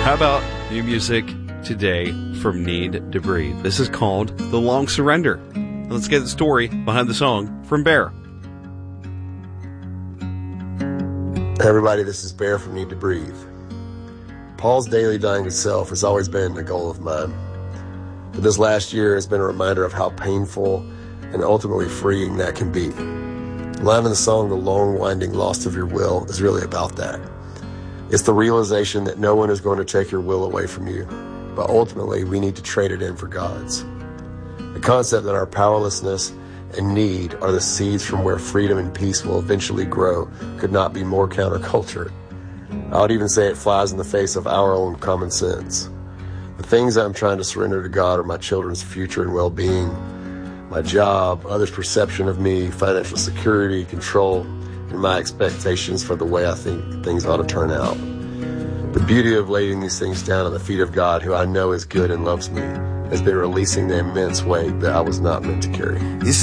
How about new music today from Need to Breathe? This is called The Long Surrender. Let's get the story behind the song from Bear. Hey everybody, this is Bear from Need to Breathe. Paul's daily dying to self has always been a goal of mine. But this last year has been a reminder of how painful and ultimately freeing that can be. The line in the song, The Long Winding Lost of Your Will, is really about that. It's the realization that no one is going to take your will away from you, but ultimately we need to trade it in for God's. The concept that our powerlessness and need are the seeds from where freedom and peace will eventually grow could not be more counterculture. I would even say it flies in the face of our own common sense. The things I'm trying to surrender to God are my children's future and well-being, my job, others' perception of me, financial security, control, and my expectations for the way I think things ought to turn out. The beauty of laying these things down at the feet of God, who I know is good and loves me, has been releasing the immense weight that I was not meant to carry.